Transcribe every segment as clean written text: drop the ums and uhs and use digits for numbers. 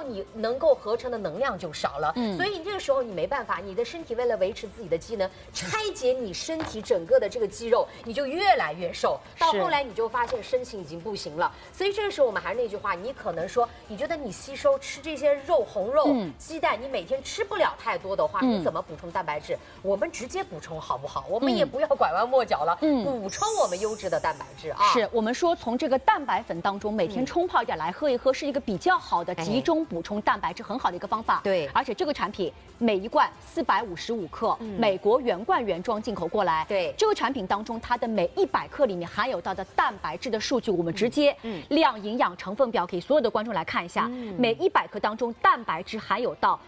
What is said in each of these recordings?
你能够合成的能量就少了。所以这个时候你没办法，你的身体为了维持自己的机能，拆解你身体整个的这个肌肉，你就越来越瘦。到后来你就发现身形已经不行了。所以这个时候我们还是那句话，你可能说你觉得你吸收吃这些肉、红肉、鸡蛋，你每天吃不了太多的话，你怎么补充蛋白质？我们直接补充好不好？我们也不要拐弯抹角了，补充我们优质的蛋白质啊。 是我们说从这个蛋白粉当中每天冲泡一点来喝一喝，是一个比较好的集中补充蛋白质很好的一个方法。 对， 而且这个产品每一罐455克，美国原罐原装进口过来。 对， 这个产品当中它的每100克里面含有到的蛋白质的数据，我们直接量营养成分表给所有的观众来看一下。每100克当中蛋白质含有到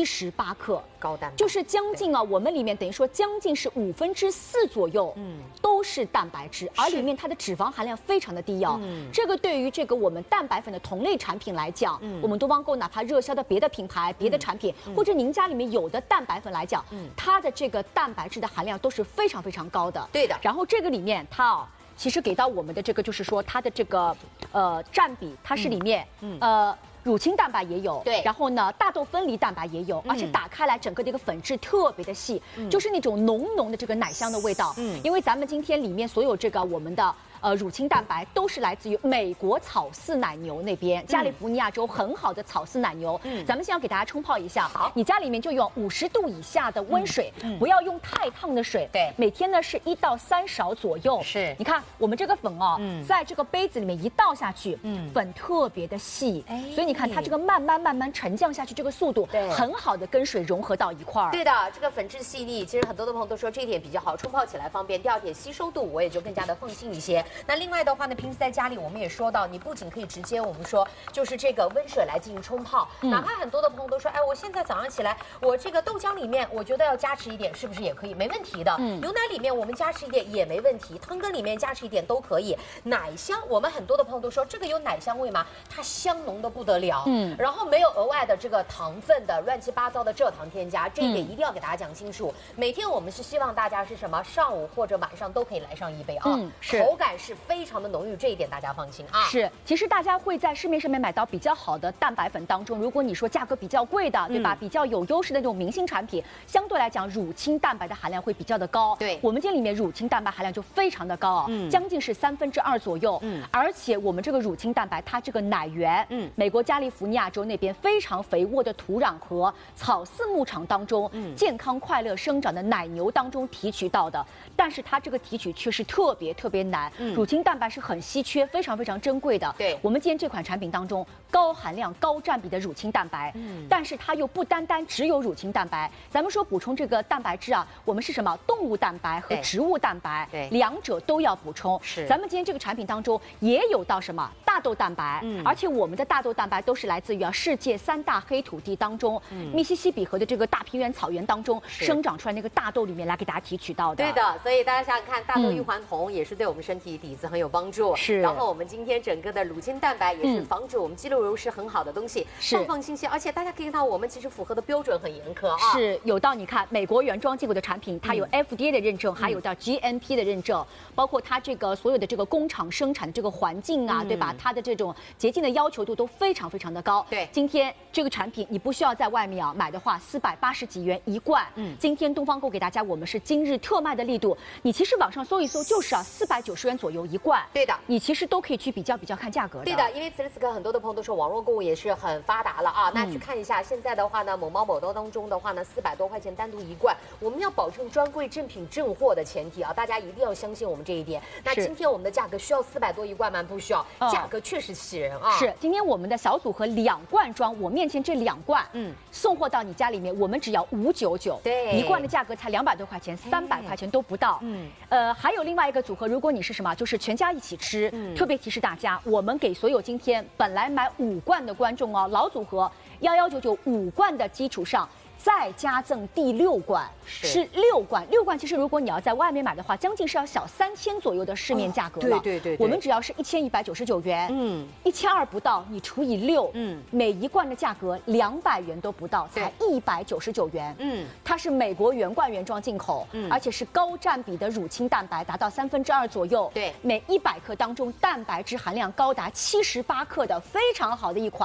78克， 高蛋白就是将近我们里面等于说将近是4/5左右，都是蛋白质，而里面它的脂肪含量非常的低哦。这个对于这个我们蛋白粉的同类产品来讲，我们东方购哪怕热销的别的品牌、别的产品，或者您家里面有的蛋白粉来讲，它的这个蛋白质的含量都是非常非常高的。 对的。 然后这个里面它其实给到我们的这个就是说它的这个占比，它是里面乳清蛋白也有， 对， 然后呢，大豆分离蛋白也有，而且打开来整个这个粉质特别的细，就是那种浓浓的这个奶香的味道。因为咱们今天里面所有这个我们的乳清蛋白都是来自于美国草饲奶牛那边，加利福尼亚州很好的草饲奶牛。咱们先要给大家冲泡一下，好，你家里面就用50度以下的温水，不要用太烫的水。 对， 每天呢是1到3勺左右。 是， 你看我们这个粉在这个杯子里面一倒下去，粉特别的细，所以你看它这个慢慢沉降下去，这个速度很好的跟水融合到一块儿。 对的，这个粉质细腻，其实很多的朋友都说这一点比较好，冲泡起来方便。第二点，吸收度我也就更加的放心一些。那另外的话呢，平时在家里我们也说到，你不仅可以直接我们说就是这个温水来进行冲泡，哪怕很多的朋友都说，哎，我现在早上起来，我这个豆浆里面我觉得要加持一点，是不是也可以？没问题的。牛奶里面我们加持一点也没问题，汤羹里面加持一点都可以。奶香，我们很多的朋友都说这个有奶香味吗？它香浓的不得了。然后没有额外的这个糖分的乱七八糟的蔗糖添加，这一点一定要给大家讲清楚。每天我们是希望大家是什么，上午或者晚上都可以来上一杯啊，口感是非常的浓郁，这一点大家放心啊。 是，其实大家会在市面上面买到比较好的蛋白粉当中，如果你说价格比较贵的，对吧？比较有优势的那种明星产品，相对来讲乳清蛋白的含量会比较的高。 对， 我们这里面乳清蛋白含量就非常的高将近是2/3左右。而且我们这个乳清蛋白，它这个奶源，美国加利福尼亚州那边非常肥沃的土壤和草饲牧场当中，健康快乐生长的奶牛当中提取到的，但是它这个提取却是特别难。乳清蛋白是很稀缺、非常珍贵的。 对， 我们今天这款产品当中高含量、高占比的乳清蛋白，但是它又不单只有乳清蛋白。咱们说补充这个蛋白质啊，我们是什么？动物蛋白和植物蛋白，两者都要补充。 是， 咱们今天这个产品当中也有到什么大豆蛋白，而且我们的大豆蛋白都是来自于世界3大黑土地当中，密西西比河的这个大平原草原当中生长出来那个大豆里面来给大家提取到的。 对的，所以大家想想看，大豆异黄酮也是对我们身体底子很有帮助。 是， 然后我们今天整个的乳清蛋白也是防止我们肌肉流失很好的东西，放心些。而且大家可以看到，我们其实符合的标准很严苛啊。 是有到你看美国原装进口的产品，它有 FDA 的认证，还有到 GMP 的认证，包括它这个所有的这个工厂生产的这个环境啊，对吧？它的这种洁净的要求度都非常的高。 对， 今天这个产品你不需要在外面买的话，480几元一罐。今天东方购给大家我们是今日特卖的力度，你其实网上搜一搜就是490元左右一罐。 对的， 你其实都可以去比较看价格的。 对的，因为此时此刻很多的朋友都说网络购物也是很发达了啊。那去看一下现在的话呢，某猫某刀当中的话呢，400多块钱单独一罐，我们要保证专柜正品正货的前提啊，大家一定要相信我们这一点。那今天我们的价格需要400多一罐吗？不需要，价格确实吸人啊。 是，今天我们的小组合2罐装，我面前这2罐，送货到你家里面，我们只要599， 对， 一罐的价格才200多块钱，300块钱都不到。还有另外一个组合，如果你是什么，就是全家一起吃，特别提示大家，我们给所有今天本来买5罐的观众哦，老组合11995罐的基础上。再加赠第6罐，是6罐。6罐其实如果你要在外面买的话，将近是要小3000左右的市面价格了。 对， 我们只要是1199元，1200不到，你除以6，每一罐的价格200元都不到，才199元。它是美国原罐原装进口，而且是高占比的乳清蛋白，达到2/3左右。 对， 每100克当中蛋白质含量高达78克的非常好的一款。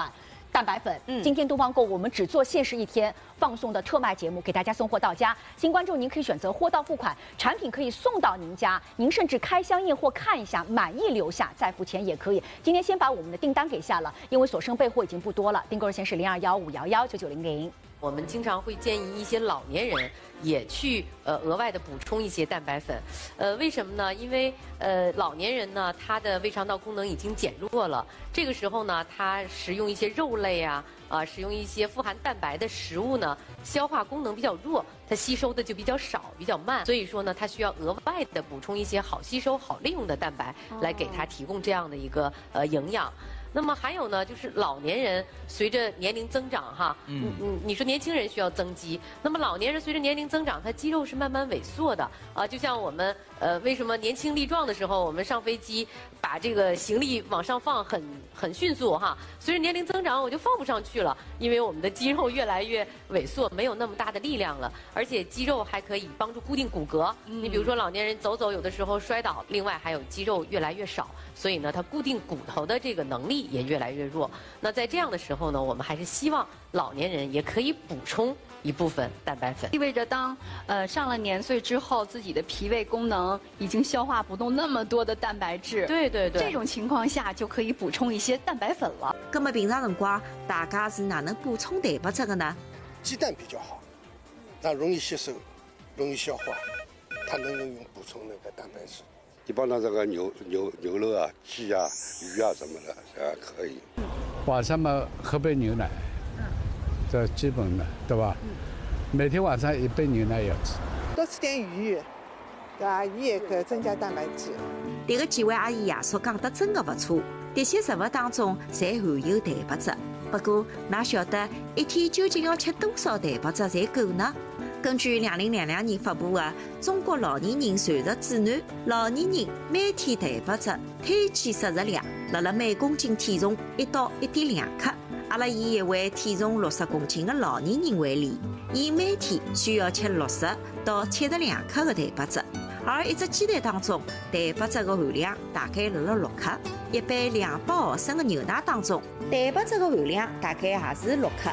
蛋白粉，今天东方购我们只做限时1天放送的特卖节目，给大家送货到家。新观众您可以选择货到付款，产品可以送到您家，您甚至开箱验货看一下，满意留下再付钱也可以。今天先把我们的订单给下了，因为所剩备货已经不多了，订购热线是0215119900。 我们经常会建议一些老年人也去额外的补充一些蛋白粉，为什么呢？因为老年人呢，他的胃肠道功能已经减弱了，这个时候呢，他食用一些肉类啊，使用一些富含蛋白的食物呢，消化功能比较弱，它吸收的就比较少，比较慢，所以说呢，它需要额外的补充一些好吸收、好利用的蛋白，来给他提供这样的一个营养。那么还有呢，就是老年人随着年龄增长哈，你说年轻人需要增肌，那么老年人随着年龄增长，他肌肉是慢慢萎缩的啊。就像我们为什么年轻力壮的时候，我们上飞机把这个行李往上放很迅速哈，随着年龄增长我就放不上去了，因为我们的肌肉越来越萎缩，没有那么大的力量了，而且肌肉还可以帮助固定骨骼。你比如说老年人走有的时候摔倒，另外还有肌肉越来越少，所以呢，它固定骨头的这个能力也越来越弱。那在这样的时候呢，我们还是希望老年人也可以补充一部分蛋白粉。 意味着当上了年岁之后，自己的脾胃功能已经消化不动那么多的蛋白质。 对， 这种情况下就可以补充一些蛋白粉了。 那么平常辰光大家是哪能补充蛋白质的呢？ 鸡蛋比较好，它容易吸收，容易消化，它能用补充那个蛋白质。 一般的这个牛肉啊、鸡啊、鱼啊什么的可以。 晚上嘛喝杯牛奶，这基本的对吧？每天晚上1杯牛奶要吃。 多吃点鱼，对吧？鱼也可以增加蛋白质。 迭个几位阿姨爷叔讲得真的不错，这些食物当中侪含有蛋白质。不过，哪晓得一天究竟要吃多少蛋白质才够呢？根据2022年发布的《中国老年人膳食指南》，老年人每天蛋白质推荐摄入量辣每公斤体重1到1.2克。阿拉以一位体重60公斤的老年人为例，伊每天需要吃60到72克的蛋白质，而一只鸡蛋当中蛋白质的含量大概辣6克，一杯200毫升的牛奶当中蛋白质的含量大概也是6克。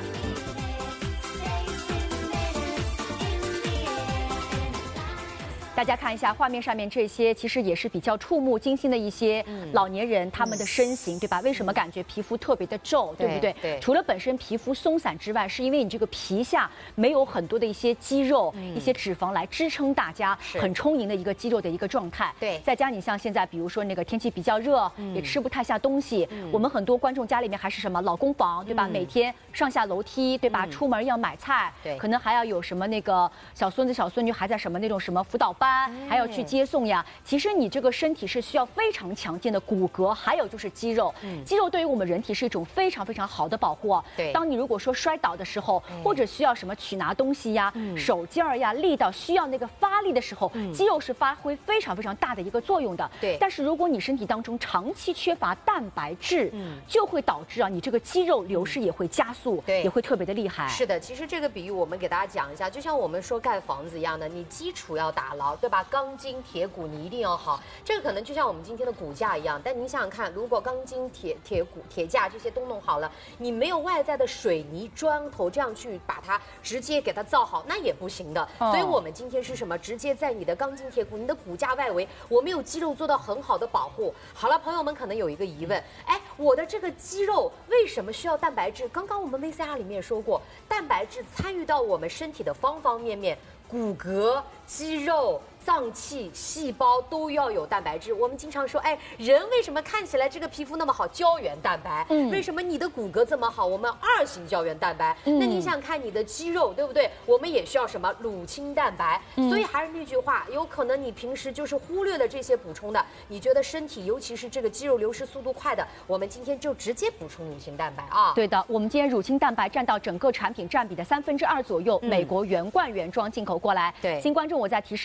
大家看一下画面上面这些，其实也是比较触目惊心的一些老年人，他们的身形，对吧？为什么感觉皮肤特别的皱，对不对？ 对。 除了本身皮肤松散之外，是因为你这个皮下没有很多的一些肌肉、一些脂肪来支撑大家很充盈的一个肌肉的一个状态。 对。 再加你像现在，比如说那个天气比较热，也吃不太下东西。我们很多观众家里面还是什么老公房，对吧？每天上下楼梯，对吧？出门要买菜， 对， 可能还要有什么那个小孙子、小孙女还在什么那种什么辅导班。还要去接送呀。其实你这个身体是需要非常强健的骨骼，还有就是肌肉。肌肉对于我们人体是一种非常非常好的保护啊。 对， 当你如果说摔倒的时候，或者需要什么取拿东西呀、手劲儿呀、力道需要那个发力的时候，肌肉是发挥非常非常大的一个作用的。 对， 但是如果你身体当中长期缺乏蛋白质，就会导致你这个肌肉流失也会加速， 对， 也会特别的厉害。 是的，其实这个比喻我们给大家讲一下，就像我们说盖房子一样的，你基础要打牢，对吧？钢筋铁骨你一定要好，这个可能就像我们今天的骨架一样。但您想想看，如果钢筋铁骨铁架这些都弄好了，你没有外在的水泥砖头这样去把它直接给它造好，那也不行的。所以我们今天是什么？直接在你的钢筋铁骨、你的骨架外围，我们有肌肉做到很好的保护。好了，朋友们可能有一个疑问，哎，我的这个肌肉为什么需要蛋白质？刚刚我们 VCR 里面说过，蛋白质参与到我们身体的方方面面，骨骼、肌肉、脏器、细胞都要有蛋白质。我们经常说，哎，人为什么看起来这个皮肤那么好？胶原蛋白。为什么你的骨骼这么好？我们2型胶原蛋白。那你想看你的肌肉，对不对？我们也需要什么？乳清蛋白。所以还是那句话，有可能你平时就是忽略了这些补充的，你觉得身体尤其是这个肌肉流失速度快的，我们今天就直接补充乳清蛋白啊。 对的，我们今天乳清蛋白占到整个产品占比的2/3左右，美国原罐原装进口过来。 对， 新观众我再提示你啊，我们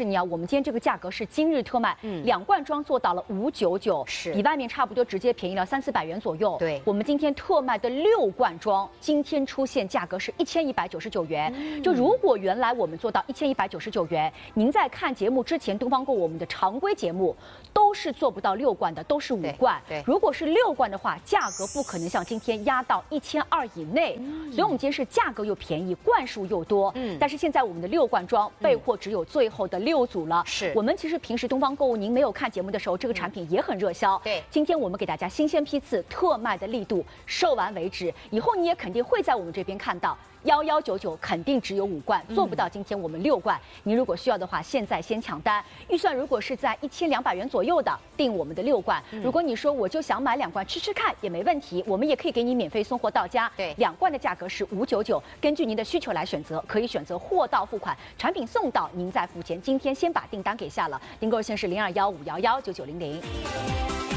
今天这个价格是今日特卖，2罐装做到了599， 是比外面差不多直接便宜了300-400元左右。 对， 我们今天特卖的6罐装，今天出现价格是1199元。就如果原来我们做到1199元，您在看节目之前，东方购物我们的常规节目都是做不到6罐的，都是5罐。 对， 如果是6罐的话，价格不可能像今天压到1200以内。所以我们今天是价格又便宜，罐数又多。但是现在我们的6罐装备货只有最后的6组了。 是我们其实平时东方购物您没有看节目的时候，这个产品也很热销。 对， 今天我们给大家新鲜批次特卖的力度，售完为止。以后你也肯定会在我们这边看到。1199肯定只有5罐，做不到今天我们6罐。您如果需要的话，现在先抢单。预算如果是在1200元左右的，订我们的6罐。如果你说我就想买2罐吃吃看也没问题，我们也可以给你免费送货到家。 对 ，2罐的价格是599，根据您的需求来选择，可以选择货到付款，产品送到您再付钱。今天先把订单给下了，订购热线是0215119900。